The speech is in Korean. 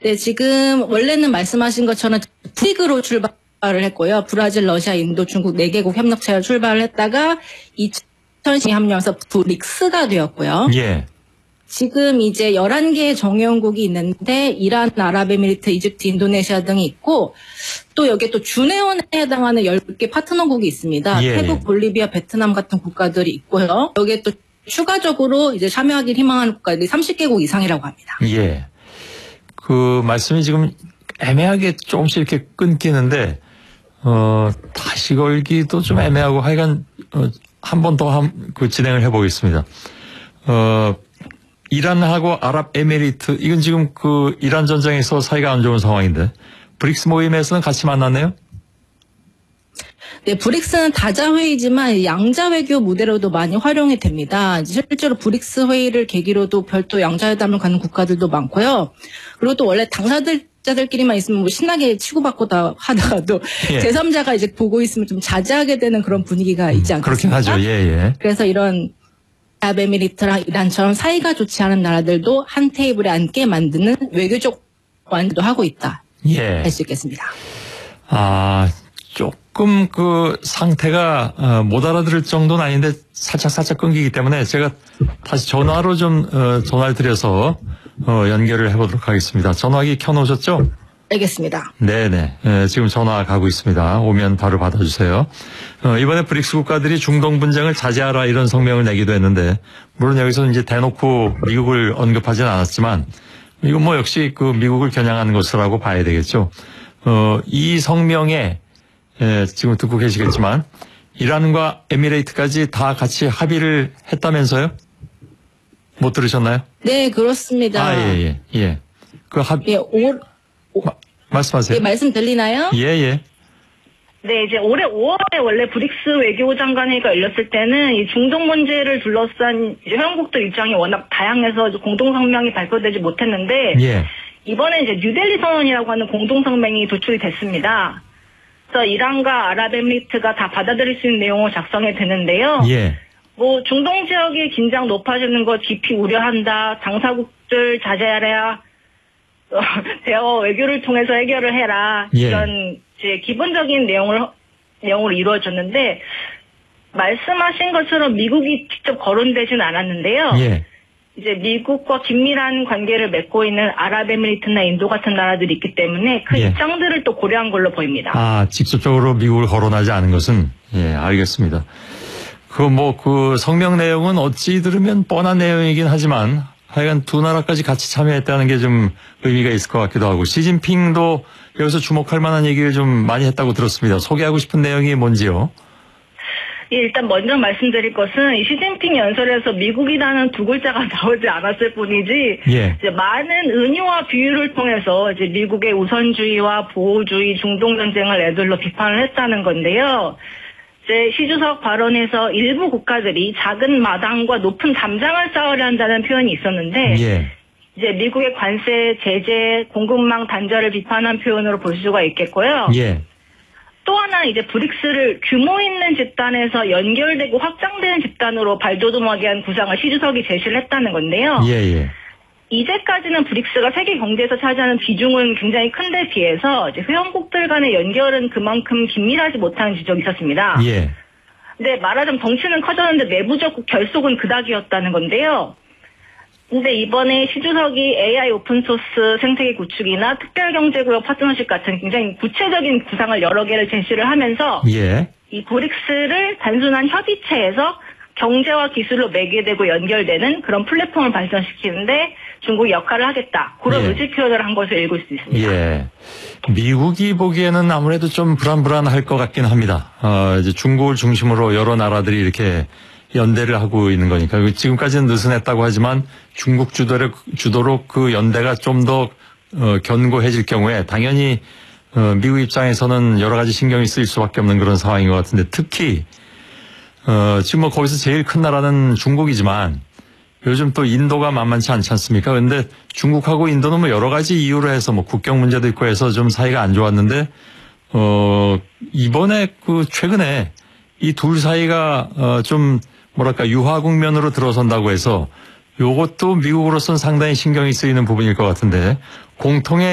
네, 지금 원래는 말씀하신 것처럼 브릭으로 출발을 했고요. 브라질, 러시아, 인도, 중국 4개국 협력체로 출발을 했다가 2010년 합류해서 브릭스가 되었고요. 예. 지금 이제 11개의 정회원국이 있는데 이란, 아랍에미리트, 이집트, 인도네시아 등이 있고 또 여기에 또 준회원에 해당하는 10개 파트너국이 있습니다. 예. 태국, 볼리비아, 베트남 같은 국가들이 있고요. 여기에 또 추가적으로 이제 참여하기를 희망하는 국가들이 30개국 이상이라고 합니다. 예. 그 말씀이 지금 애매하게 조금씩 이렇게 끊기는데 다시 걸기도 좀 애매하고 하여간 한 번 더 그 진행을 해보겠습니다. 이란하고 아랍에미리트 이건 지금 그 이란 전쟁에서 사이가 안 좋은 상황인데 브릭스 모임에서는 같이 만났네요. 네, 브릭스는 다자회의지만 양자 외교 무대로도 많이 활용이 됩니다. 실제로 브릭스 회의를 계기로도 별도 양자회담을 가는 국가들도 많고요. 그리고 또 원래 당사자들끼리만 있으면 뭐 신나게 치고받고 다 하다가도 예. 제3자가 이제 보고 있으면 좀 자제하게 되는 그런 분위기가 있지 않겠습니까? 그렇긴 하죠. 예, 예. 그래서 이런 아랍에미리트랑 이란처럼 사이가 좋지 않은 나라들도 한 테이블에 앉게 만드는 외교적 완도 하고 있다. 예. 할 수 있겠습니다. 아, 조금 그 상태가 못 알아들을 정도는 아닌데 살짝 끊기기 때문에 제가 다시 전화로 좀 전화를 드려서 연결을 해보도록 하겠습니다. 전화기 켜놓으셨죠? 알겠습니다. 네네. 지금 전화 가고 있습니다. 오면 바로 받아주세요. 이번에 브릭스 국가들이 중동 분쟁을 자제하라 이런 성명을 내기도 했는데 물론 여기서 이제 대놓고 미국을 언급하지는 않았지만 이건 뭐 역시 그 미국을 겨냥하는 것이라고 봐야 되겠죠. 이 성명에 지금 듣고 계시겠지만 이란과 에미레이트까지 다 같이 합의를 했다면서요? 못 들으셨나요? 네, 그렇습니다. 예. 그 합의. 예, 말씀하세요. 예, 말씀 들리나요? 예. 네, 이제 올해 5월에 원래 브릭스 외교장관회의가 열렸을 때는 이 중동 문제를 둘러싼 이제 회원국들 입장이 워낙 다양해서 공동성명이 발표되지 못했는데 예. 이번에 이제 뉴델리 선언이라고 하는 공동성명이 도출이 됐습니다. 그래서 이란과 아랍에미리트가 다 받아들일 수 있는 내용을 작성해 되는데요. 예. 뭐 중동 지역의 긴장 높아지는 것 깊이 우려한다. 당사국들 자제하라. 대화 외교를 통해서 해결을 해라. 예. 이런 이제 기본적인 내용으로 이루어졌는데 말씀하신 것처럼 미국이 직접 거론되지는 않았는데요. 예. 이제 미국과 긴밀한 관계를 맺고 있는 아랍에미리트나 인도 같은 나라들이 있기 때문에 그 예. 입장들을 또 고려한 걸로 보입니다. 아, 직접적으로 미국을 거론하지 않은 것은 예, 알겠습니다. 그 성명 내용은 어찌 들으면 뻔한 내용이긴 하지만 하여간 두 나라까지 같이 참여했다는 게 좀 의미가 있을 것 같기도 하고 시진핑도 여기서 주목할 만한 얘기를 좀 많이 했다고 들었습니다. 소개하고 싶은 내용이 뭔지요? 예, 일단 먼저 말씀드릴 것은 이 시진핑 연설에서 미국이라는 두 글자가 나오지 않았을 뿐이지 예. 이제 많은 은유와 비유를 통해서 이제 미국의 우선주의와 보호주의, 중동 전쟁을 애들로 비판을 했다는 건데요. 이제 시 주석 발언에서 일부 국가들이 작은 마당과 높은 담장을 쌓으려 한다는 표현이 있었는데 예. 이제 미국의 관세, 제재, 공급망 단절을 비판한 표현으로 볼 수가 있겠고요. 예. 또 하나 이제 브릭스를 규모 있는 집단에서 연결되고 확장되는 집단으로 발돋움하게 한 구상을 시 주석이 제시를 했다는 건데요. 예. 이제까지는 브릭스가 세계 경제에서 차지하는 비중은 굉장히 큰데 비해서 이제 회원국들 간의 연결은 그만큼 긴밀하지 못한 지적이 있었습니다. 예. 근데 말하자면 덩치는 커졌는데 내부적 결속은 그닥이었다는 건데요. 근데 이번에 시 주석이 AI 오픈소스 생태계 구축이나 특별경제구역 파트너십 같은 굉장히 구체적인 구상을 여러 개를 제시를 하면서 예. 이 브릭스를 단순한 협의체에서 경제와 기술로 매개되고 연결되는 그런 플랫폼을 발전시키는데 중국이 역할을 하겠다. 그런 예. 의지 표현을 한 것을 읽을 수 있습니다. 예. 미국이 보기에는 아무래도 좀 불안할 것 같긴 합니다. 이제 중국을 중심으로 여러 나라들이 이렇게 연대를 하고 있는 거니까. 지금까지는 느슨했다고 하지만 중국 주도로 그 연대가 좀 더 견고해질 경우에 당연히 미국 입장에서는 여러 가지 신경이 쓰일 수밖에 없는 그런 상황인 것 같은데 특히 지금 뭐 거기서 제일 큰 나라는 중국이지만 요즘 또 인도가 만만치 않지 않습니까? 근데 중국하고 인도는 뭐 여러 가지 이유로 해서 뭐 국경 문제도 있고 해서 좀 사이가 안 좋았는데 이번에 최근에 이 둘 사이가 좀 뭐랄까 유화 국면으로 들어선다고 해서 요것도 미국으로서는 상당히 신경이 쓰이는 부분일 것 같은데 공통의